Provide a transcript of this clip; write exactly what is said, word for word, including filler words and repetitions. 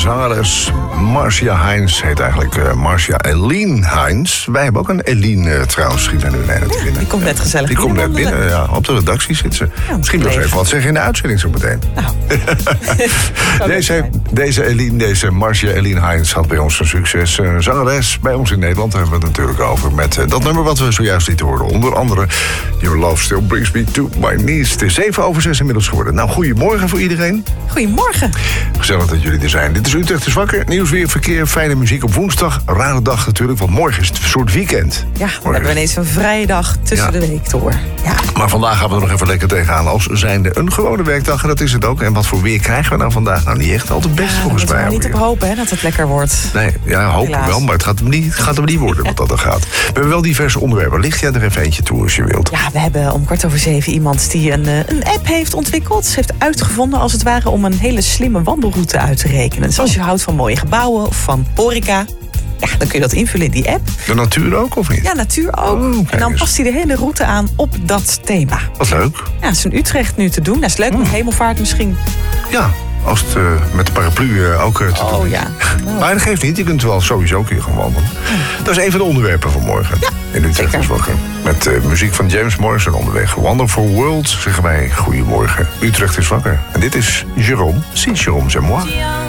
zangeres Marcia Heinz heet eigenlijk uh, Marcia Eline Heinz. Wij hebben ook een Eline uh, trouwens, schiet er nu een net binnen. Die komt net gezellig Die komt net binnen, ja. Op de redactie zit ze. Ja, misschien nog even wat zeggen in de uitzending zo meteen. Nou. deze, deze Eline, deze Marcia Eline Heinz had bij ons een succes. Uh, zangeres bij ons in Nederland, daar hebben we het natuurlijk over. Met uh, dat nummer wat we zojuist lieten horen. Onder andere Your Love Still Brings Me To My Knees. Het is zeven over zes inmiddels geworden. Nou, goedemorgen voor iedereen. Goedemorgen. Gezellig dat jullie er zijn. Dit is Utrecht is wakker. Nieuws, weer, verkeer, fijne muziek op woensdag. Rare dag natuurlijk, want morgen is het een soort weekend. Ja, dan hebben we ineens een vrije dag tussen ja. de week door. Ja. Maar vandaag gaan we er nog even lekker tegenaan als zijnde een gewone werkdag. En dat is het ook. En wat voor weer krijgen we nou vandaag? Nou, niet echt altijd best ja, volgens mij. Daar moeten we niet op hopen hè, dat het lekker wordt. Nee, ja, hopen Helaas. wel, maar het gaat hem niet, gaat hem niet worden wat dat er gaat. We hebben wel diverse onderwerpen. Licht jij er even eentje toe als je wilt? Ja, we hebben om kwart over zeven iemand die een, een app heeft ontwikkeld. Ze heeft uitgevonden als het ware om een hele slimme wandelroute uit te rekenen. Dus als je houdt van mooie gebouwen of van horeca, ja, dan kun je dat invullen in die app. De natuur ook, of niet? Ja, natuur ook. Oh, en dan past hij de hele route aan op dat thema. Wat leuk. Ja, het is in Utrecht nu te doen. Dat is leuk, oh. met hemelvaart misschien. Ja, als het uh, met de paraplu uh, ook uh, te oh, doen. Oh ja. Oh. Maar dat geeft niet, je kunt wel sowieso een keer gaan wandelen. Ja. Dat is een van de onderwerpen van morgen. Ja, in Utrecht is wakker. Met uh, muziek van James Morrison onderweg. Wonderful World, zeggen wij goedemorgen. Utrecht is wakker. En dit is Jérôme, si Jérôme, c'est moi.